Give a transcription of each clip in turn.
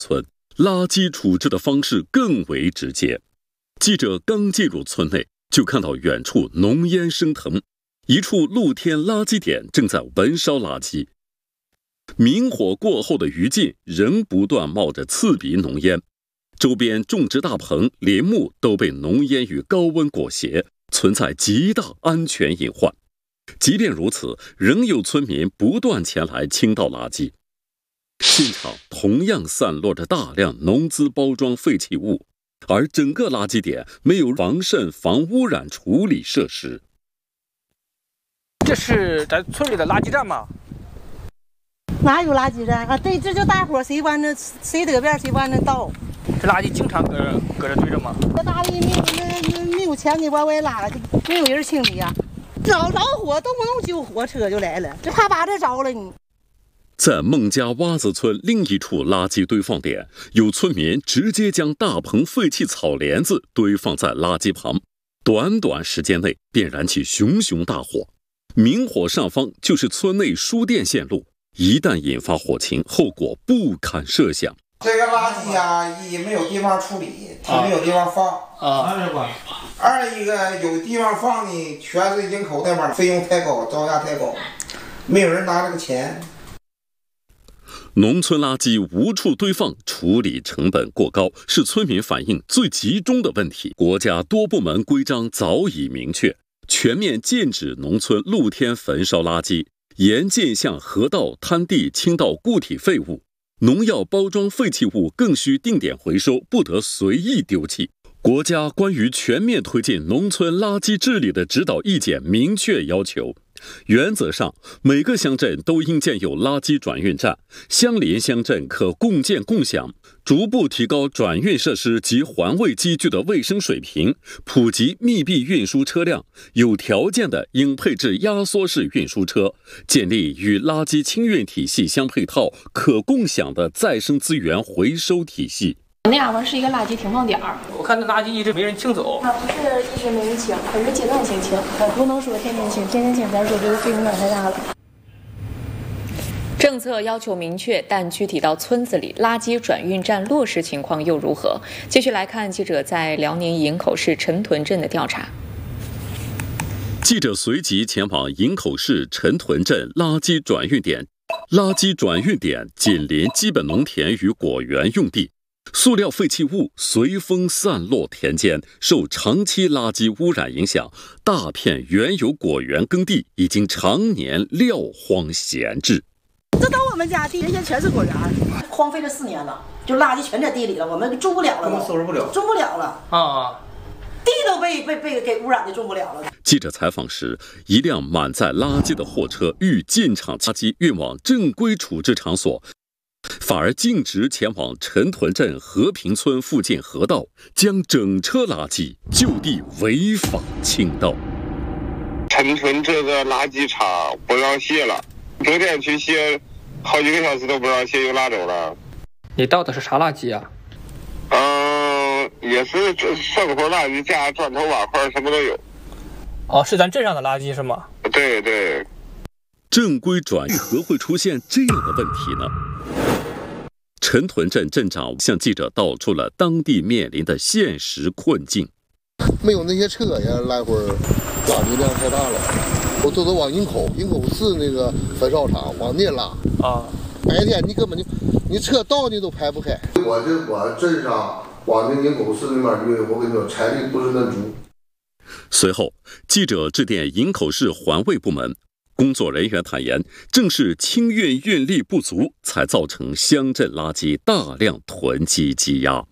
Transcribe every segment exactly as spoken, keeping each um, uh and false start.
村，垃圾处置的方式更为直接。记者刚进入村内，就看到远处浓烟升腾，一处露天垃圾点正在焚烧垃圾。明火过后的余烬仍不断冒着刺鼻浓烟，周边种植大棚、林木都被浓烟与高温裹挟，存在极大安全隐患。即便如此，仍有村民不断前来倾倒垃圾。现场同样散落着大量农资包装废弃物，而整个垃圾点没有防渗防污染处理设施。 这是咱村里的垃圾站吗？ 哪有垃圾站啊？对，这就大伙谁往那谁得便谁往那倒。 这垃圾经常搁这搁这堆着吗？ 这大地没有那没有钱给往外拉，就没有人清理呀、啊。着着火，动不动救火车就来了，就怕把这着了你。 在孟家洼子村另一处垃圾堆放点，有村民直接将大棚废弃草帘子堆放在垃圾旁，短短时间内便燃起熊熊大火。明火上方就是村内输电线路，一旦引发火情，后果不堪设想。 这个垃圾啊，一没有地方处理，它没有地方放啊。二一个有地方放呢，全是营口那边费用太高，造价太高，没有人拿这个钱。 农村垃圾无处堆放，处理成本过高，是村民反映最集中的问题。国家多部门规章早已明确，全面禁止农村露天焚烧垃圾，严禁向河道、滩地倾倒固体废物。农药包装废弃物更需定点回收，不得随意丢弃。国家关于全面推进农村垃圾治理的指导意见明确要求，原则上每个乡镇都应建有垃圾转运站，相邻乡镇可共建共享，逐步提高转运设施及环卫机具的卫生水平，普及密闭运输车辆，有条件的应配置压缩式运输车，建立与垃圾清运体系相配套、可共享的再生资源回收体系。 那样吧是一个垃圾停放点儿， 我看那垃圾一直没人清走。 啊，不是一直没人清，可是阶段性清，呃，不能说天天清，天天清咱说这个费用有点太大了。 政策要求明确，但具体到村子里，垃圾转运站落实情况又如何？继续来看记者在辽宁营口市陈屯镇的调查。 记者随即前往营口市陈屯镇垃圾转运点。垃圾转运点紧邻基本农田与果园用地，塑料废弃物随风散落田间，受长期垃圾污染影响，大片原有果园耕地已经常年撂荒闲置。 这都我们家地，人家全是果园，荒废了四年了，就垃圾全在地里了，我们种不了了， 根本收拾不了， 种不了了啊。 地都被被被给污染的种不了了。 记者采访时，一辆满载垃圾的货车欲进场垃圾运往正规处置场所，反而径直前往陈屯镇和平村附近河道，将整车垃圾就地违法倾倒。 陈屯这个垃圾场不让卸了，昨天去卸，好几个小时都不让卸，又拉走了。 你倒的是啥垃圾啊？ 嗯，也是生活垃圾加砖头瓦块什么都有。 哦，是咱镇上的垃圾是吗？ 对对。 正规转运何会出现这样的问题呢？陈屯镇镇长向记者道出了当地面临的现实困境。 没有那些车呀，来回垃圾量太大了，我都得往营口，营口市那个焚烧厂往那拉啊。 白天你根本就，你车到你都排不开。我这我镇上往那营口市那边运，我跟你说，财力不是那足。 随后，记者致电营口市环卫部门，工作人员坦言，正是清运运力不足，才造成乡镇垃圾大量囤积积压。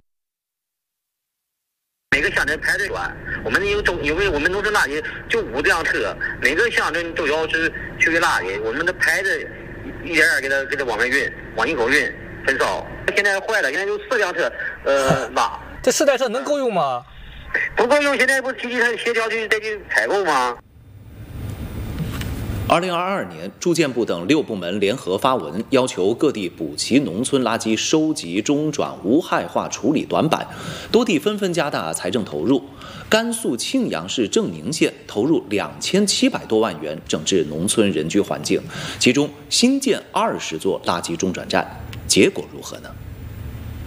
每个乡镇排队短，我们有中，因为我们农村垃圾就五辆车，每个乡镇都要是去运垃圾，我们的排着一点点给它给它往外运，往营口运焚烧。现在坏了，现在有四辆车，呃拉。 这四辆车能够用吗？ 不够用，现在不提前协调去再去采购吗？ 二零二二年，住建部等六部门联合发文，要求各地补齐农村垃圾收集、中转、无害化处理短板，多地纷纷加大财政投入。甘肃庆阳市正宁县投入两千七百多万元整治农村人居环境，其中新建二十座垃圾中转站，结果如何呢？